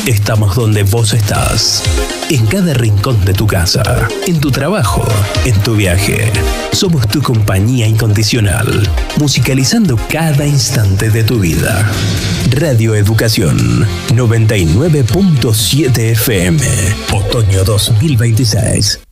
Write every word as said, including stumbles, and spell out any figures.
Estamos donde vos estás. En cada rincón de tu casa, en tu trabajo, en tu viaje. Somos tu compañía incondicional, musicalizando cada instante de tu vida. Radio Educación noventa y nueve punto siete F M, otoño dos mil veintiséis.